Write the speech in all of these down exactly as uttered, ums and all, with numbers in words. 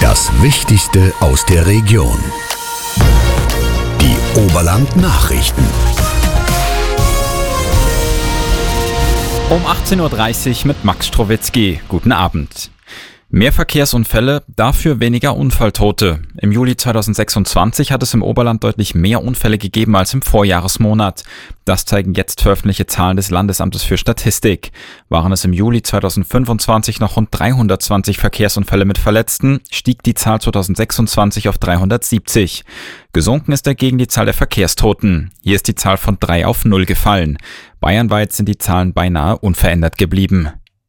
Das Wichtigste aus der Region. Die Oberland-Nachrichten. Um achtzehn Uhr dreißig mit Max Strowitzki. Guten Abend. Mehr Verkehrsunfälle, dafür weniger Unfalltote. Im Juli zweitausendsechsundzwanzig hat es im Oberland deutlich mehr Unfälle gegeben als im Vorjahresmonat. Das zeigen jetzt veröffentlichte Zahlen des Landesamtes für Statistik. Waren es im Juli zweitausendfünfundzwanzig noch rund dreihundertzwanzig Verkehrsunfälle mit Verletzten, stieg die Zahl zweitausendsechsundzwanzig auf dreihundertsiebzig. Gesunken ist dagegen die Zahl der Verkehrstoten. Hier ist die Zahl von drei auf null gefallen. Bayernweit sind die Zahlen beinahe unverändert geblieben.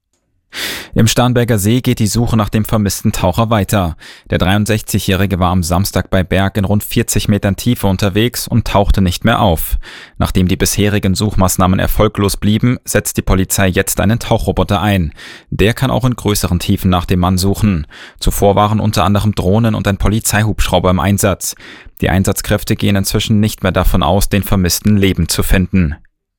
Im Starnberger See geht die Suche nach dem vermissten Taucher weiter. Der dreiundsechzigjährige war am Samstag bei Berg in rund vierzig Metern Tiefe unterwegs und tauchte nicht mehr auf. Nachdem die bisherigen Suchmaßnahmen erfolglos blieben, setzt die Polizei jetzt einen Tauchroboter ein. Der kann auch in größeren Tiefen nach dem Mann suchen. Zuvor waren unter anderem Drohnen und ein Polizeihubschrauber im Einsatz. Die Einsatzkräfte gehen inzwischen nicht mehr davon aus, den Vermissten lebend zu finden.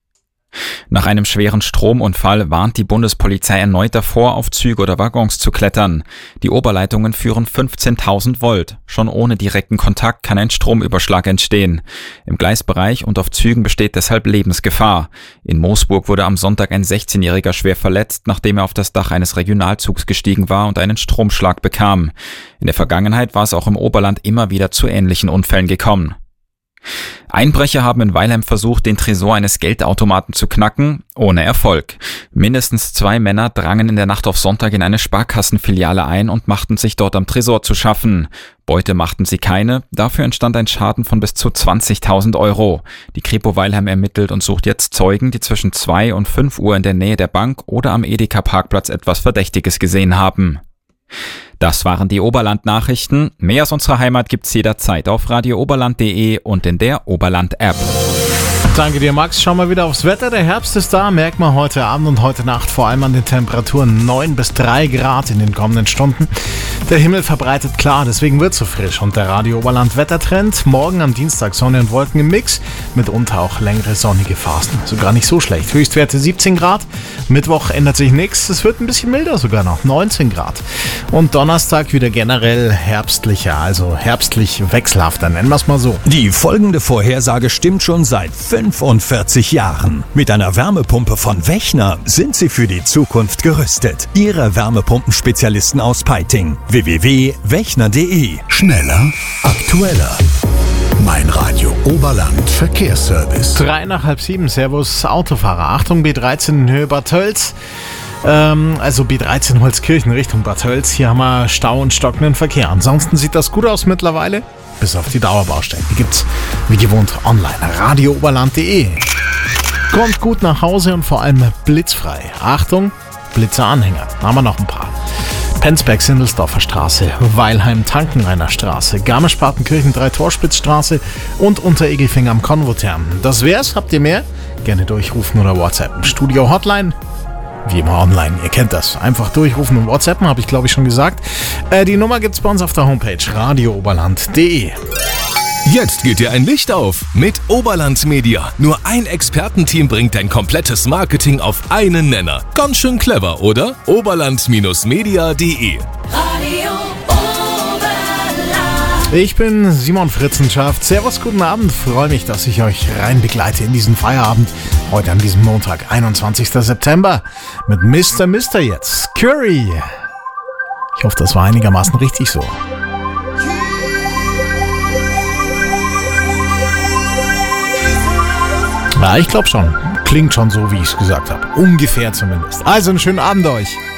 Nach einem schweren Stromunfall warnt die Bundespolizei erneut davor, auf Züge oder Waggons zu klettern. Die Oberleitungen führen fünfzehntausend Volt. Schon ohne direkten Kontakt kann ein Stromüberschlag entstehen. Im Gleisbereich und auf Zügen besteht deshalb Lebensgefahr. In Moosburg wurde am Sonntag ein sechzehnjähriger schwer verletzt, nachdem er auf das Dach eines Regionalzugs gestiegen war und einen Stromschlag bekam. In der Vergangenheit war es auch im Oberland immer wieder zu ähnlichen Unfällen gekommen. Einbrecher haben in Weilheim versucht, den Tresor eines Geldautomaten zu knacken, ohne Erfolg. Mindestens zwei Männer drangen in der Nacht auf Sonntag in eine Sparkassenfiliale ein und machten sich dort am Tresor zu schaffen. Beute machten sie keine, dafür entstand ein Schaden von bis zu zwanzigtausend Euro. Die Kripo Weilheim ermittelt und sucht jetzt Zeugen, die zwischen zwei und fünf Uhr in der Nähe der Bank oder am Edeka-Parkplatz etwas Verdächtiges gesehen haben. Das waren die Oberland-Nachrichten. Mehr aus unserer Heimat gibt's jederzeit auf radio oberland punkt de und in der Oberland-App. Danke dir, Max. Schauen wir wieder aufs Wetter. Der Herbst ist da, merkt man heute Abend und heute Nacht vor allem an den Temperaturen. neun bis drei Grad in den kommenden Stunden. Der Himmel verbreitet klar, deswegen wird es so frisch. Und der Radio Oberland Wettertrend. Morgen am Dienstag Sonne und Wolken im Mix, mitunter auch längere sonnige Phasen. Sogar nicht so schlecht. Höchstwerte siebzehn Grad. Mittwoch ändert sich nichts. Es wird ein bisschen milder sogar noch, neunzehn Grad. Und Donnerstag wieder generell herbstlicher, also herbstlich wechselhafter, nennen wir es mal so. Die folgende Vorhersage stimmt schon seit fünfundvierzig Jahren. Mit einer Wärmepumpe von Wechner sind Sie für die Zukunft gerüstet. Ihre Wärmepumpenspezialisten aus Peiting. w w w punkt wechner punkt de. Schneller, aktueller. Mein Radio Oberland Verkehrsservice. Drei nach halb sieben, Servus Autofahrer. Achtung, B dreizehn in Höhe Bad Tölz. Ähm, also B dreizehn Holzkirchen Richtung Bad Tölz. Hier haben wir Stau und stockenden Verkehr. Ansonsten sieht das gut aus mittlerweile. Bis auf die Dauerbaustellen. Die gibt's wie gewohnt online. radio oberland punkt de. Kommt gut nach Hause und vor allem blitzfrei. Achtung, Blitzeranhänger. Haben wir noch ein paar. Penzberg-Sindelsdorfer Straße, Weilheim-Tankenrainer Straße, Garmisch-Partenkirchen Drei-Torspitz-Straße und Unteregelfing am Konvotherm. Das wär's. Habt ihr mehr? Gerne durchrufen oder WhatsAppen. Studio-Hotline. Wie immer online, ihr kennt das. Einfach durchrufen und WhatsAppen, habe ich glaube ich schon gesagt. Äh, die Nummer gibt's bei uns auf der Homepage radio oberland punkt de. Jetzt geht dir ein Licht auf mit Oberland Media. Nur ein Expertenteam bringt dein komplettes Marketing auf einen Nenner. Ganz schön clever, oder? oberland media punkt de. Ich bin Simon Fritzenschaft. Servus, guten Abend. Freue mich, dass ich euch rein begleite in diesen Feierabend. Heute an diesem Montag, einundzwanzigsten September. Mit Mister Mister jetzt. Curry. Ich hoffe, das war einigermaßen richtig so. Ja, ich glaube schon. Klingt schon so, wie ich es gesagt habe. Ungefähr zumindest. Also einen schönen Abend euch.